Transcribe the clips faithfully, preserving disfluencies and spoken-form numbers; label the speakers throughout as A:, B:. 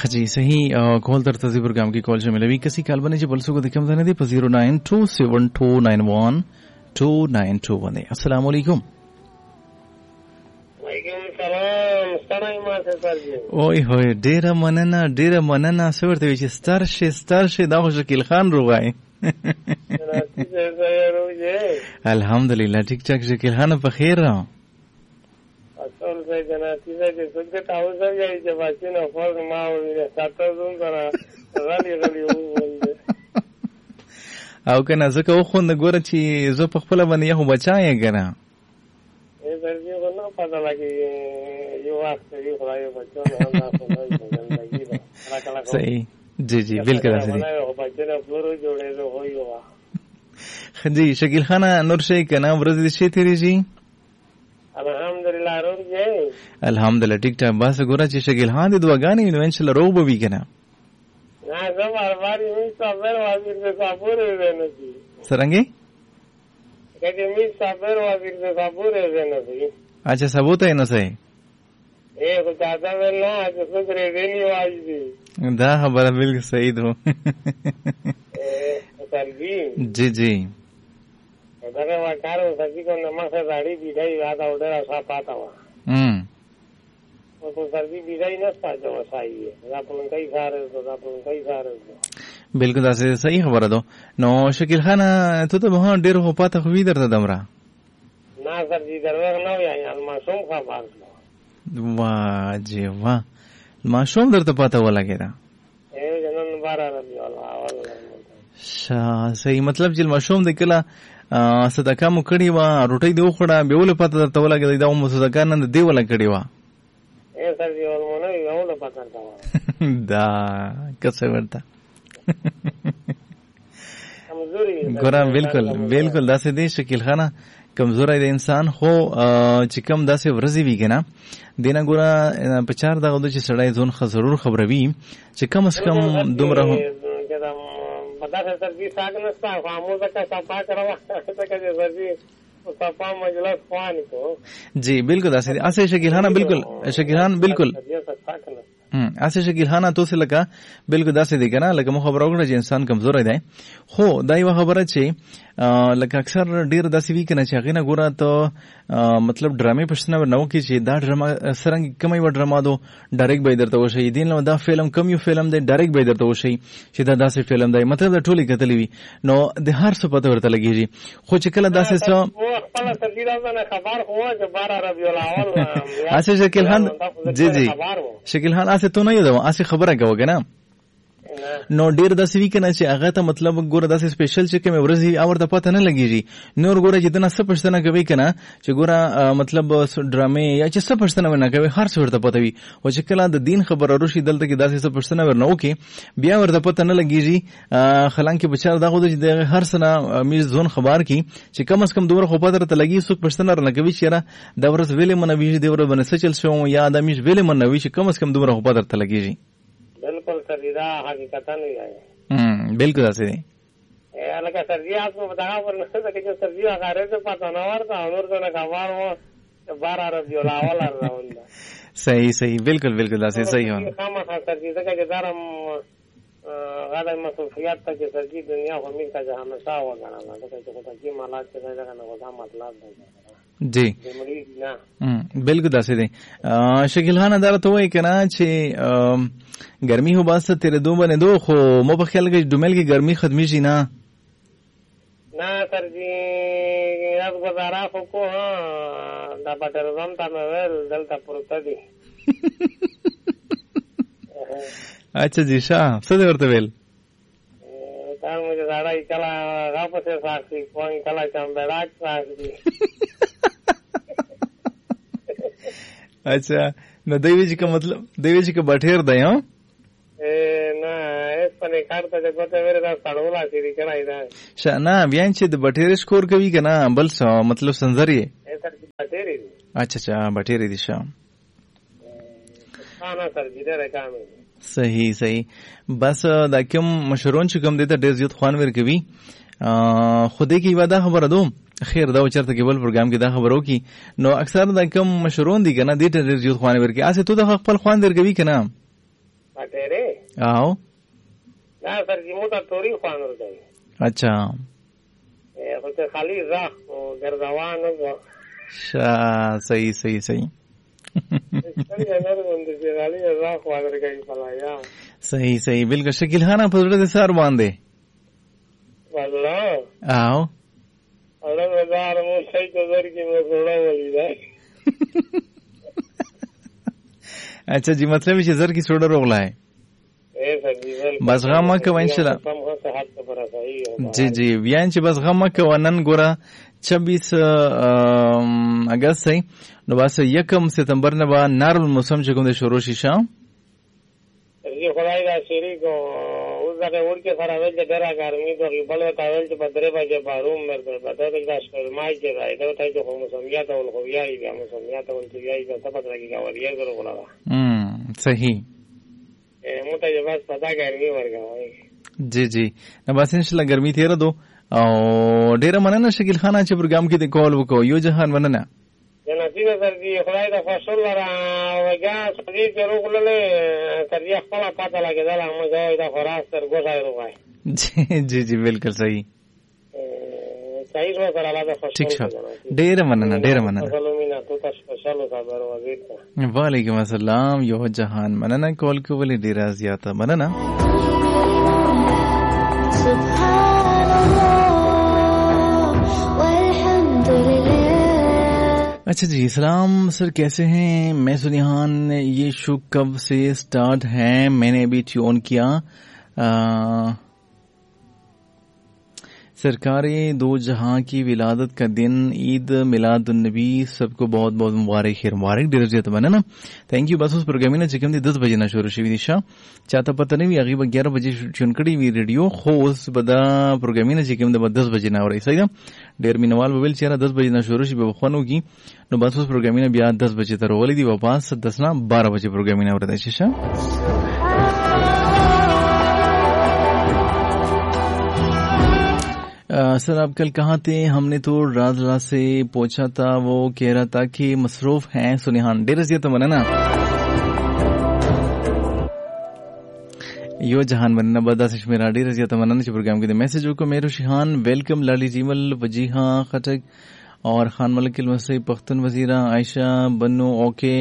A: जी सही कॉल तर तजी प्रोग्राम की कॉल शामिल है किसी कॉल बने जी बलसो को दिखम जाने दी zero nine to seven to nine one two nine to one अस्सलाम वालेकुम।
B: वालेकुम सलाम सनाई मासे सर जी
A: ओए होए डेरा मनना डेरा मनना सवरते विच स्टारशे स्टारशे दा शकील खान रुगाए अल्हम्दुलिल्लाह ठीक ठाक शकील खान पे खैर रहा
B: असल से जनाती से के सुनते ताऊ सब यही जब आती ना फल माँ और साता दूँ करा गाली गाली वो बोलते
A: आओ कना ज़का वो खुद नगोरा ची ज़ो पखपला बने यह बचाए कना
B: ये दर्जी को ना पता लगे ये वक्त ये खुदाई बच्चों ने हम ना सुनाई जिंदगी में कला कला
A: सही जी जी बिल्कुल सही
B: बच्चे ने पूरे जोड़े तो हो ही हुआ
A: जी शकील खाना नूर शेख कना वरदी शे तेरी जी
B: अल्हम्दुलिल्लाह रोग जे
A: अल्हम्दुलिल्लाह ठीक ठाक बस गोरा ची शकील हां दे दुआ गानी नो इंशाल्लाह रोब भी कना
B: ना सब हमारी में सबर वाजिर से साबुरे रहने की
A: सरंगे
B: कहते मी सबर वाजिर से साबुरे रहने की
A: अच्छा सबूत है न सही
B: ए को ज्यादा वेल ना आज सुधरे देनी आज भी
A: दा खबर बिल्कुल सही दो
B: ए सर जी
A: जी जी
B: अगर वो कारो सजी को नमक से दाढ़ी बिठाई आधा उधर सा पाता हुआ
A: हम्म
B: वो तो सर्दी बिठाई न सा जो सही है अपन कई सारे तो अपन कई सारे
A: बिल्कुल ऐसे सही खबर दो नो शकील खान तो तो वहां डेर हो पाता हुई दर दमरा
B: ना सर जी दरवाजा ना या मासूम का बात
A: वाह जी वाह मासूम दर तो पाता वाला गेरा
B: ए जनन बारह रबी वाला
A: शाह सही मतलब जिल मासूम देखला सदका मुकड़ी वा रोटी दे उखड़ा बेवले पता तवला के दाऊ मु सदका नंद देवला कड़ी वा
B: ए सर जी और मोने बेवले पता था
A: दा कैसे वर्ता
B: कमजोरी
A: गोरा बिल्कुल बिल्कुल दासे दे शकील खाना कमजोर है इंसान हो चिकम दासे वरजी भी केना देना गोरा पचार दा गदो ची सड़ाई जोन ख जरूर खबरवी च कम से कम दुमरा हो
B: बता सर जी साग नस्ता फामो का सफा करवा तो के सर जी सफा मजलस पान को
A: जी बिल्कुल ऐसे ऐसे शकील खाना बिल्कुल शकील खान बिल्कुल हम्म ऐसे शकील खाना तो से लगा बिल्कुल दासे देगा ना लगा खबर होगा जे इंसान कमजोर है हो दाई वा खबर छे लगा अक्सर डेर दासी वी कना चाहिए ना गोरा तो मतलब ड्रामे पछना नव की छे दा ड्रामा सरंग कमई व ड्रामा दो डायरेक्ट बाइदर तो शई दिन दा फिल्म कम यू फिल्म दे डायरेक्ट बाइदर तो शई सीधा दासे फिल्म दे मतलब द टोली कतली वी नो दे हर से पता वरता लगी जी खो चकला दासे सो
B: वो पहला सरजीदा ने खबर हुआ जो बारह रबीउल अव्वल
A: ऐसे शकील खान जी जी शकील खान ऐसे तो नहीं दो ऐसे खबर है क्या ना नो डेर दसवीं के नचे आगा था मतलब गोरा दस स्पेशल चेक में वरजी आवर द पता न लगी जी नोर गोरा जितना सब पछतना कभी कना च गोरा मतलब ड्रामे या च सब पछतना में ना कभी हर से वरता पता भी वो चकला द दिन खबर अरुशी दल तक दस सब पछतना वर नो के बिया वरता पता न लगी जी हालांकि बचार दा खुद हर सना मिस जोन खबर की च कम से कम दूर खपा तर लगी सुख पछतना न कभी चेरा दवरस वेले मन भी देवर बन सचल शो या आदमी वेले मन भी कम से कम दूर खपा तर लगी जी
B: बिल्कुल सरीदा हकीकत नहीं है
A: हम्म बिल्कुल ऐसे
B: ए अलग सरजी आपको बताया पर कि जो सरजी आकारे से पता ना और था और तो ना खबर हो बारह रबीउल अव्वल राउंड
A: सही सही बिल्कुल बिल्कुल ऐसे सही हो
B: काम था सरजी का के दारम गादा मसूफियत तक के सरजी दुनिया को मिल का जहां हमेशा हो गाना ना तो कि होता कि मालात के जगह ना होता मतलब
A: जी बिल्कुल ऐसे दे शकील खान अदार तो वही कहना छे गर्मी हो बात तेरे दो बने दो खो मो पर ख्याल के डुमेल की गर्मी खत्मी जी ना
B: ना सर जी अब गुजारा को को हां दा बटर रम ता में वेल दलता पुरता दी
A: अच्छा जी शाह सदे वर्ते वेल
B: ता मुझे सारा ही कला वापस से साक्षी कोई कला चंबेड़ा साक्षी
A: अच्छा न देवी जी का मतलब देवी जी का बठेर दे हां
B: ए ना इस पने काटता जब तो मेरे साथ सड़ोला सीधी चढ़ाई था
A: शा ना व्यान छे बठेर स्कोर कभी के ना बल सा मतलब संजरी है
B: ए सर बठेरी
A: अच्छा अच्छा बठेरी दिशा
B: हां ना सर जी दे काम है
A: सही सही बस दाक्यम मशरून चुकम देता डेजियत खानवर के भी खुदे की वादा खबर दो खैर दा चरता केबल प्रोग्राम की दा खबरों की नो अक्सर दा कम मशरून दी कना देटा डेजियत खानवर के आसे तो दा खपल खान दर के भी कना
B: अटेरे
A: आओ
B: ना सर जी मोटा तोरी खान होता है
A: अच्छा
B: ए होते खाली राह गर्दवान हो
A: शा सही सही सही सही सही बिल्कुल शकील खान आप थोड़े से सर बांधे आओ अच्छा जी मतलब इस जर की सोडा रोगला है बस गम का वंशला जी जी व्यांच बस गम का वनन गोरा छब्बीस अगस्त है नो बस यकम सितंबर ने बा नारुल मौसम जो कोंदे शुरू शीशा
B: ये खुदाई का शेरी को उस जगह उड़ के सारा वेल डरा गर्मी तो बल होता वेल तो बदरे बजे बारूम में बता दे का शर्माई के भाई तो था जो मौसमिया तो हो गया ही मौसमिया तो उनकी यही का सब पता लगेगा और ये करो बोला
A: हम्म सही
B: ए मोटा ये बस पता गर्मी वर्गा भाई
A: जी जी ना बस इंशाल्लाह गर्मी थी दो और डेरा मनना शकील खान अच्छे प्रोग्राम की कॉल वो को यो जहान मनना
B: जनती ने सर जी खुदाई का फसल लरा वगा सदी के रोक ले सर जी खला पता लगे दला हम जाओ इधर फरास सर गोसा रुकाए
A: जी जी जी बिल्कुल सही
B: सही हो सर आला फसल
A: ठीक है डेरा मनना डेरा मनना
B: सलोमीना तो का स्पेशल होता बर वजीर
A: वालेकुम अस्सलाम यो जहान मनना कॉल को वाली डेरा जियाता मनना अच्छा जी सलाम सर कैसे हैं मैं सुनिहान ये शो कब से स्टार्ट है मैंने अभी ट्यून किया आ, सरकारी दो जहां की विलादत का दिन ईद मिलादुन्नबी सबको बहुत बहुत मुबारक है मुबारक डिरजत बना ना थैंक यू बस उस प्रोग्राम में चिकन दस बजे ना शुरू शुरू दिशा चाहता पता नहीं अगीब ग्यारह बजे चुनकड़ी हुई रेडियो खोस बदा प्रोग्राम में चिकन दस बजे ना हो रही सही ना डेर में नवाल मोबाइल चेहरा दस बजे ना शुरू शुरू बखवान होगी नो बस उस प्रोग्राम में ब्याह दस बजे तक वाली थी वापस दस ना बारह बजे प्रोग्राम में ना हो रहा था शीशा आ, सर आप कल कहाँ थे हमने तो राजला से पूछा था वो कह रहा था कि मसरूफ हैं सुनिहान डेरस ये तो मना ना यो जहान बनना बदा से मेरा डेरस ये तो मना ना प्रोग्राम के मैसेज को मेरो शिहान वेलकम लाली जीमल वजीहा खटक और खान मलिक मसी पख्तन वजीरा आयशा बन्नू ओके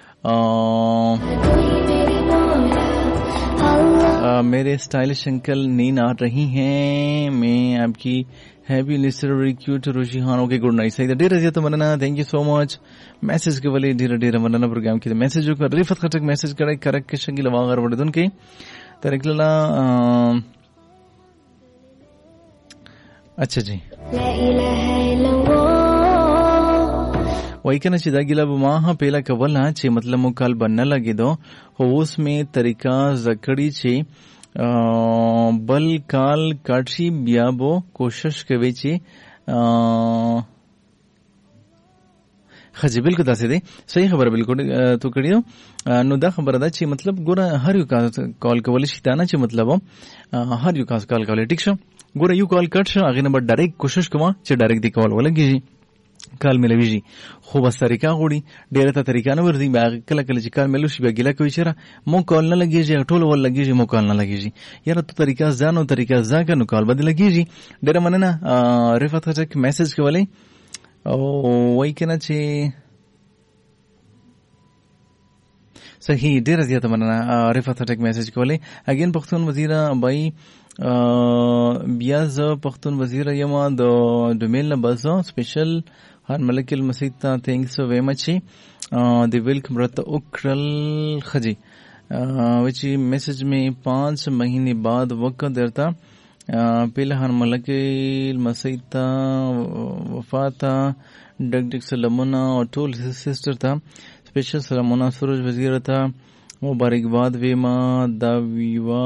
A: आ, मेरे स्टाइलिश अंकल नींद आ रही हैं मैं आपकी हैवी लिस्टर वेरी क्यूट रोशिहान ओके गुड नाइट सही डेरा जी तो मनना thank you so much message के वाले ढेर ढेर मनना प्रोग्राम के मैसेज जो कर रिफत खटक मैसेज करे करक के शंगिल वागर वडे दुन के तरकला अच्छा जी वही कहना चाहिए गिला वहाँ पेला कवल चे मतलब मुकाल बनना लगे दो होस में तरीका जकड़ी चे बल काल काठी बियाबो कोशिश कवे चे खजी बिल्कुल दासे दे सही खबर बिल्कुल तो करियो नुदा खबर दा चे मतलब गोरा हर यू का कॉल कवल शिताना चे मतलब हर यू का कॉल कवल ठीक छो गोरा यू कॉल कट आगे नंबर डायरेक्ट कोशिश कमा चे डायरेक्ट दी कॉल वाला गी काल मिले विजी खूब बस तरीका गोड़ी डेरा ता तरीका न वर्दी बाग कला कला जी काल मिलो शिबा गिला कोई चेहरा मो कॉल न लगी जी टोल वाल लगी जी मो कॉल न लगी जी यार तो तरीका जानो तरीका जा का नु कॉल बद लगी जी डेरा मन ना रिफत का मैसेज के वाले ओ वही कहना चे सही डेरा दिया तो मनना रिफत का मैसेज के वाले अगेन पख्तून वजीरा भाई बियाज पख्तून वजीरा यमा दो डोमेल न बस स्पेशल हर मलकिल Masita thanks very much the welcome रत उक्रल खजी विच मैसेज में पांच महीने बाद वक्त देरता पहले हर मलकिल मसीता वफाता डग सलमुना और टोल सिस्टर था स्पेशल सलमुना सूरज वजीर था मुबारकबाद वेमा दावीवा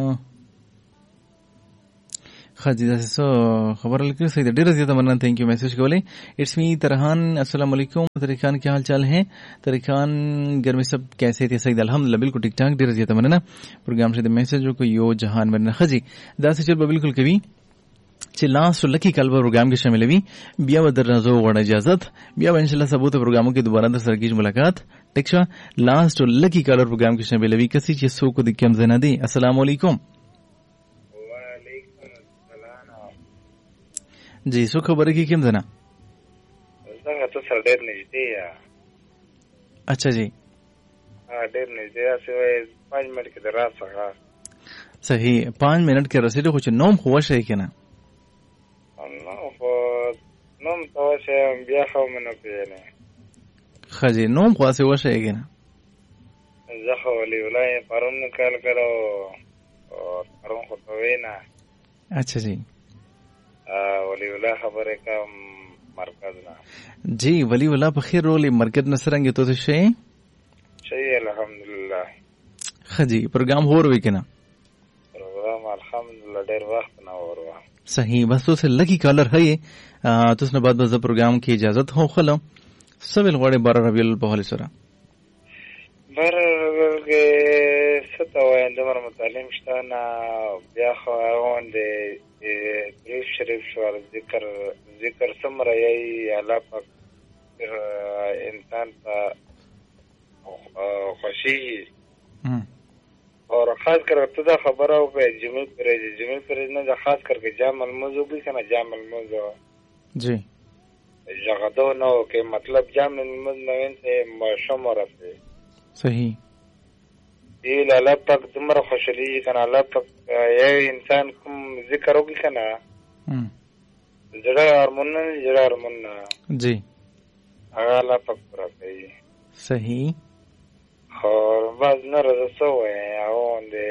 A: खजीदा से सो खबर लिखी सही डेरा ज्यादा मरना थैंक यू मैसेज के वाले इट्स मी तरहान अस्सलाम वालेकुम तरीकान क्या हाल चाल है तरीकान घर में सब कैसे थे सही अल्हम्दुलिल्लाह बिल्कुल ठीक ठाक डेरा ज्यादा मरना प्रोग्राम से मैसेज को यो जहान मरना खजी दा से चल बिल्कुल कभी چې لاست لکی کال په پروګرام کې شامل وي بیا به درنه غوړه اجازه بیا به ان شاء الله سبوت پروګرامو کې دوباره در سره کیږي ملاقات ټیک شو لاست لکی کال پروګرام کې شامل وي کسي چې سو کو د کم زنه دي السلام علیکم
B: وعلیکم السلام
A: جی سو خبره کې کم زنه
B: څنګه ته سره ډېر نږدې یا
A: اچھا جی
B: ها ډېر نږدې اسه پانچ منټ کې دراسه
A: صحیح پانچ منټ کې رسیدو خو چې نوم خو وشه کنه
B: نوم تاسو بیا خو منو پیژنې
A: خځې نوم خو څه وشه کنه
B: زه خو ولي ولای پرون کال کړو او پرون خو ته وینا
A: اچھا جی
B: ا ولي ولای خبره کوم مرکز نه
A: جی ولی ولا په خیر رول مرکز نصرنګ ته څه شي
B: شي الحمدلله
A: خځې پروګرام هور وی کنه
B: پروګرام الحمدلله ډېر وخت نه وروا
A: صحیح بس تو سے لکی کالر ہے تو اس نے بعد بس پروگرام کی اجازت ہو خلو سویل غوڑے بارہ ربیع الاول سره
B: بارہ ربیع کے ستوین دمر متعلم شتانا بیا خواهون دی دریف شریف شوار ذکر ذکر سمرا یای اللہ پاک انسان تا خوشی اور خاص کر ابتدا خبر ہو گئے جمعے پر جمعے پر نے خاص کر کے جامع الموضوع بھی کنا جامع الموضوع
A: جی
B: جگدو نو کہ مطلب جامع الموضوع نوین سے شمار سے
A: صحیح
B: یہ اللہ پاک دمر خوشلی کنا اللہ پاک یہ انسان کم ذکر ہوگی کنا جڑا ہارمون جڑا ہارمون
A: جی
B: اللہ پاک پر ہے
A: صحیح
B: اور بعض نه رسو ہے اون دے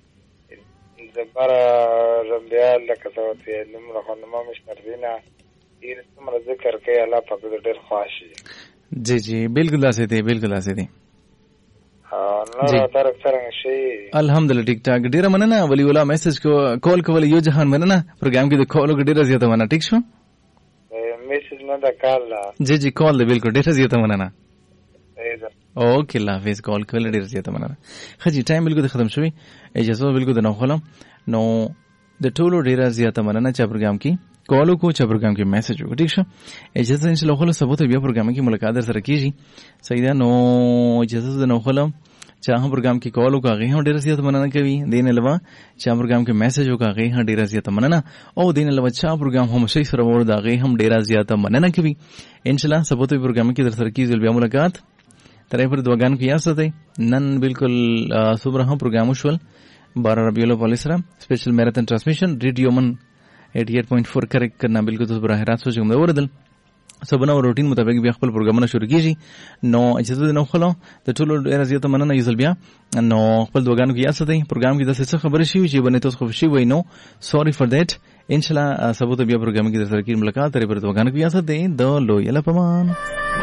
B: زبر رمبیال لکه څه نمره خو نما مشترینا یہ تمہارا ذکر کے اللہ پاک ډېر خواشي
A: جی جی بالکل اسه دي بالکل اسه دي
B: ها نو درک څنګه شي
A: الحمدلله ټیک ټاک ډیر مننه ولی ولا میسج کو کال کول یو جهان مننه پروګرام کې د کال ډیر زیاته مننه ټیک شو
B: میسج نه دا کال
A: جی جی کال بالکل ډیر زیاته مننه اوکے الله حافظ کال کول ډیر زیاته مننه خجی ټایم بالکل ختم شوی اجازه بالکل نه خلم نو د ټولو ډیر زیاته مننه چې پروګرام کې کالو کو چې پروګرام کې میسج وکړ ټیک شو اجازه ان شاء الله خلک سبوت بیا پروګرام کې ملاقات سره کیږي سیدا نو اجازه نه خلم چې هغه پروګرام کې کالو کا غي هم ډیر زیاته مننه کوي دین لوا چې پروګرام کې میسج وکړي غي هم ډیر زیاته مننه او دین لوا چې پروګرام هم شي سره ور دا غي هم ډیر زیاته مننه کوي ان شاء الله سبوت پروګرام کې در سره کیږي بیا ملاقات ترې پر دوغان کې یاد ساتي نن بالکل صبح هم پروګرام شول بارہ ربیع الاول سره سپیشل میراتھن ټرانسمیشن ریډیو من अठासी पॉइंट चार करेक्ट करना बिल्कुल तो बराह रास्त हो चुका है सबना और रूटीन मुताबिक भी खपल प्रोग्रामना शुरू कीजिए नौ इजाजत न खलो तो टोलो रजियत मनना युजल बिया नौ खपल दोगान की याद प्रोग्राम की दस खबर शी जी बने तो खुशी वही नो सॉरी फॉर दैट इंशाल्लाह सबूत बिया प्रोग्राम की दस की मुलाकात रे पर दोगान की याद दे दो लो यला पमान